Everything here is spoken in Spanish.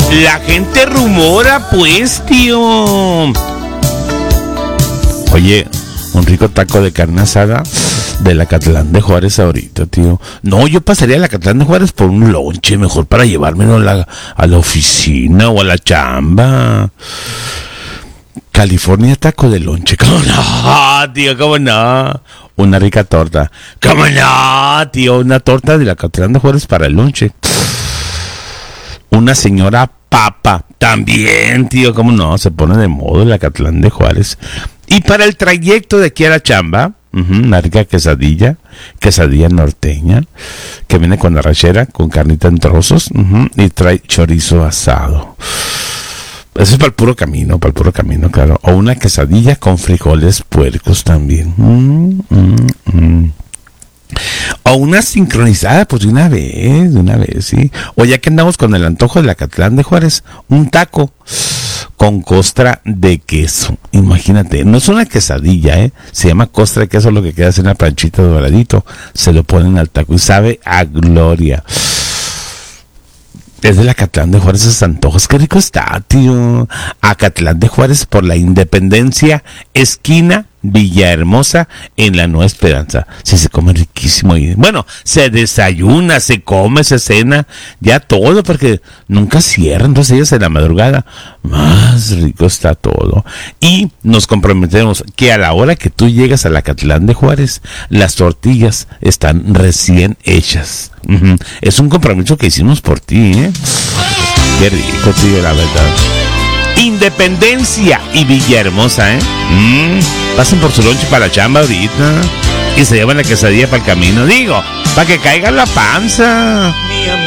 La gente rumora, pues, tío. Oye, un rico taco de carne asada de la Acatlán de Juárez ahorita, tío. No, yo pasaría a la Acatlán de Juárez por un lonche, mejor para llevármelo a la oficina o a la chamba. California taco de lonche. ¿Cómo no, tío? ¿Cómo no? Una rica torta. ¿Cómo no, tío? Una torta de la Acatlán de Juárez para el lonche. Una señora papa. También, tío. ¿Cómo no? Se pone de moda la Acatlán de Juárez. Y para el trayecto de aquí a la chamba, una rica quesadilla norteña, que viene con arrachera, con carnita en trozos, y trae chorizo asado. Eso es para el puro camino, claro. O una quesadilla con frijoles puercos también. O una sincronizada, pues de una vez, sí. O ya que andamos con el antojo de la Acatlán de Juárez, un taco con costra de queso. Imagínate, no es una quesadilla, se llama costra de queso, lo que queda en una planchita doradito. Se lo ponen al taco y sabe a gloria. Es de la Acatlán de Juárez esos antojos. Qué rico está, tío. Acatlán de Juárez por la Independencia, esquina Villahermosa, en la Nueva Esperanza. Sí, se come riquísimo. Y bueno, se desayuna, se come, se cena, ya todo, porque nunca cierran. Entonces ellos en la madrugada, más rico está todo. Y nos comprometemos que a la hora que tú llegas a la Acatlán de Juárez, las tortillas están recién hechas. Es un compromiso que hicimos por ti, Qué rico, tío, la verdad. Independencia y Villahermosa, pasen por su lonche para la chamba ahorita y se llevan la quesadilla para el camino, digo, para que caiga la panza.